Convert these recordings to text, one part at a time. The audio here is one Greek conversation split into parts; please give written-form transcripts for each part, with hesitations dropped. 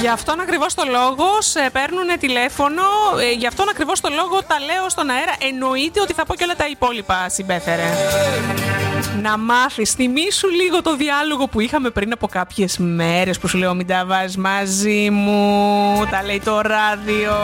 Γι' αυτόν ακριβώς το λόγο σε παίρνουν τηλέφωνο, γι' αυτόν ακριβώς το λόγο τα λέω στον αέρα. Εννοείται ότι θα πω και όλα τα υπόλοιπα, συμπέθερε. Να μάθεις, θυμήσου λίγο το διάλογο που είχαμε πριν από κάποιες μέρες που σου λέω μην τα βάζεις μαζί μου, τα λέει το ράδιο.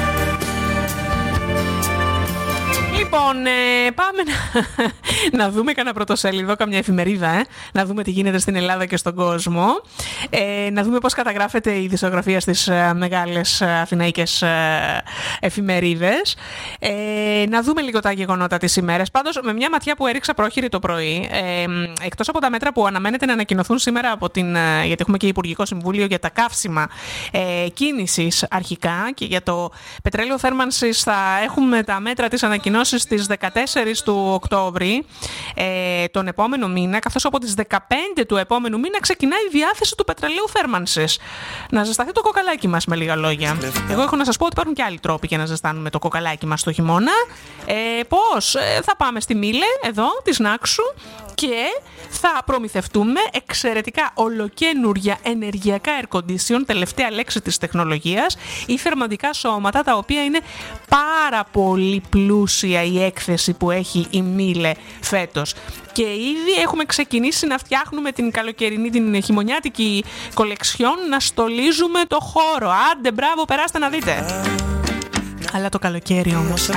Λοιπόν, πάμε να δούμε κανένα πρωτοσέλιδο, καμιά εφημερίδα, να δούμε τι γίνεται στην Ελλάδα και στον κόσμο, να δούμε πώς καταγράφεται η δισογραφία στις μεγάλες αθηναϊκές εφημερίδες, να δούμε λίγο τα γεγονότα της ημέρας. Πάντως, με μια ματιά που έριξα πρόχειρη το πρωί, εκτός από τα μέτρα που αναμένεται να ανακοινωθούν σήμερα γιατί έχουμε και Υπουργικό Συμβούλιο για τα καύσιμα κίνησης αρχικά και για το πετρέλαιο θέρμανσης θα έχουμε τα μέτρα της ανακοινώσης στις 14 του Οκτώβρη τον επόμενο μήνα, καθώς από τις 15 του επόμενου μήνα ξεκινάει η διάθεση του πετρελαίου θέρμανσης. Να ζεσταθεί το κοκαλάκι μας, με λίγα λόγια. Εγώ έχω να σας πω ότι υπάρχουν και άλλοι τρόποι για να ζεστάνουμε το κοκαλάκι μας το χειμώνα. Πώς? Θα πάμε στη Μήλε, εδώ, της Νάξου, και θα προμηθευτούμε εξαιρετικά ολοκαίνουργια ενεργειακά air condition, τελευταία λέξη της τεχνολογίας, ή θερμαντικά σώματα, τα οποία είναι πάρα πολύ πλούσια η έκθεση που έχει η Μήλε φέτος. Και ήδη έχουμε ξεκινήσει να φτιάχνουμε την καλοκαιρινή, την χειμωνιάτικη κολεξιόν, να στολίζουμε το χώρο. Άντε, μπράβο, περάστε να δείτε. Αλλά το καλοκαίρι όμως,